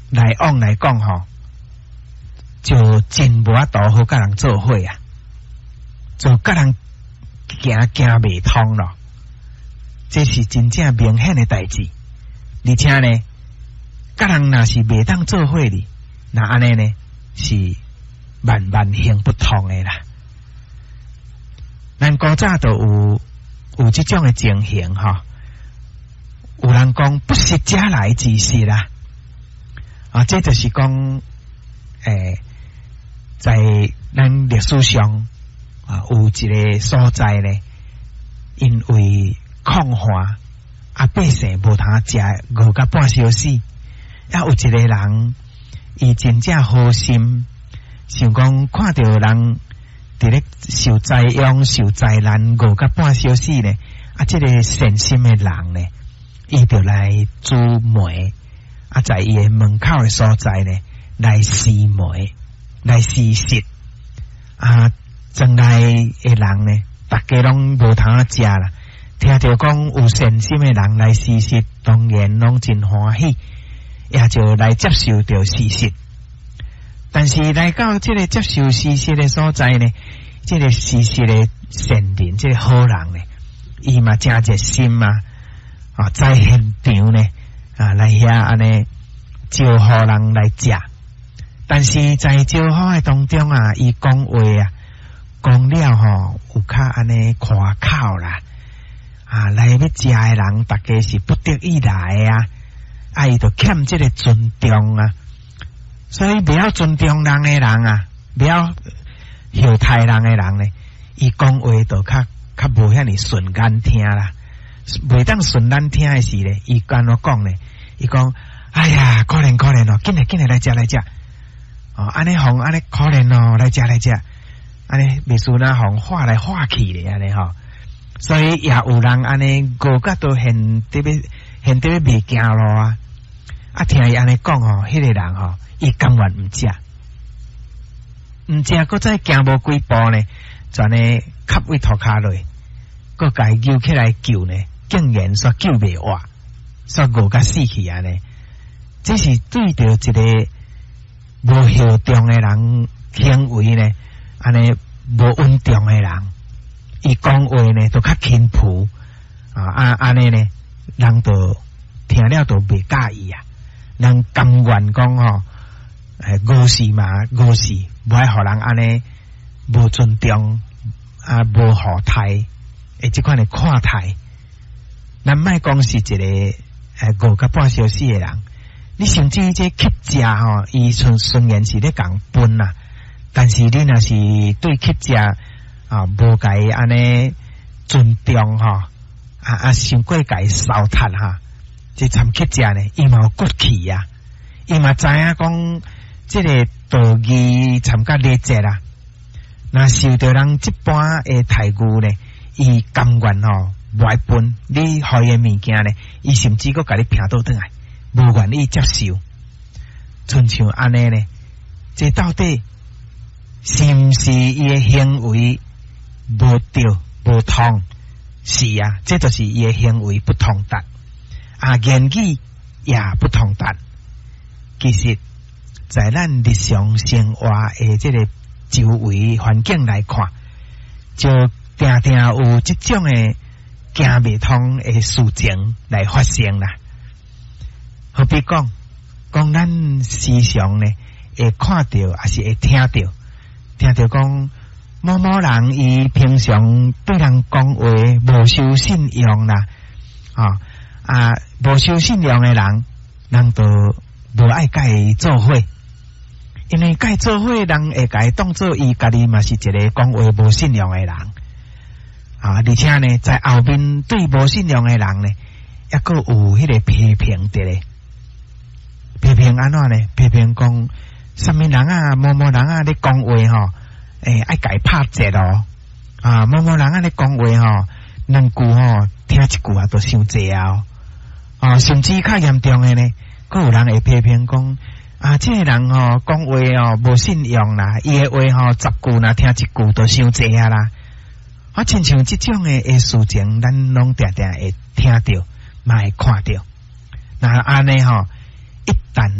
来往来讲吼，就真无法度好甲人做伙啊，就甲人行袂通咯。这是真正明显的代志，而且呢，甲人若是袂当做伙哩，那安尼呢是万万行不通的啦。咱古早都有这种的情形哈，有人讲不食者来之食啦，啊，这就是讲，在咱历史上啊，有一个所在呢，因为抗旱啊，百姓无通食饿到半小时，也有一个人，伊真正好心，想讲看到人伫咧受灾殃、受灾难，饿到半小时呢，啊，这个善心的人呢，伊就来煮糜，啊，在伊的门口的所在呢，来施糜，来施食，啊，庄内的人呢，大家拢无通食啦。听到讲有善心的人来施食，当然拢真欢喜，也就来接受着施食。但是来到这个接受施食的所在呢，这个施食的善人，这个好人呢，伊嘛真热心啊，在现场呢来遐安尼招呼人来食。但是在招呼的当中啊，伊讲话啊，讲了吼，有较安尼夸口啦。啊，来要食的人，大家是不得已来啊，伊就欠这个尊重啊，所以不要尊重人的人啊，不要后台人的人呢，伊讲话就较无遐尼顺眼听啦，袂当顺咱听的时呢，伊干我讲呢，伊讲，哎呀，可怜哦，紧来来食，哦，安尼互安尼可怜哦，来食，安尼袂输那互化来化去咧，安尼吼。所以也有人安尼饿甲都现得要未行路啊！啊，听伊安尼讲吼，迄个人吼，伊甘愿毋食，搁再行无几步呢，全呢卡位涂骹落，搁家救起来救呢，竟然说救袂活，说饿甲死去安尼。这是对着一个无孝忠的人行为呢，安尼无稳重的人。伊讲话呢，都较轻浮安尼呢，人都听了都袂介意啊。人甘愿讲吼，误事嘛，误事，无爱互人安尼无尊重啊，无好态，即款的看态。咱莫讲是一个饿到半小时的人，你甚至这乞食吼，伊虽然是咧共分啦，但是你若是对乞食无甲伊安尼尊重吼，伤过甲伊扫踢哈，这参乞食呢，伊嘛有骨气啊，伊嘛知影讲这个道义参加礼节啦，若受到人这般的待遇呢，伊甘愿吼无爱分，你互伊的物件呢，伊甚至阁甲你拼倒转来，无愿意接受，亲像安尼呢，这到底是毋是伊的行为？无对无通，是啊，这就是伊的行为不通达，言语也不通达。其实，在咱日常生活的这个周围环境来看，就定定有这种的行未通的事情来发生啦。好比讲咱时常呢会看到，还是会听到讲。某人伊平常对人讲话无守信用啦，无守信用的人都无爱甲伊做伙，因为甲伊做伙，人会甲伊当做伊家己嘛是一个讲话无信用的人而且呢，在后面对无信用的人呢，抑个有迄个批评的咧，批评安怎呢？批评讲什么人啊，某人啊，你讲话吼。爱甲伊拍折咯，某人安尼讲话吼，两句吼听一句都伤济甚至较严重的呢，佫有人会批评讲这个人讲话无信用啦，伊的话10句若听一句都伤济啦。亲像这种的事情，咱拢常常会听到，嘛会看到。那安尼一旦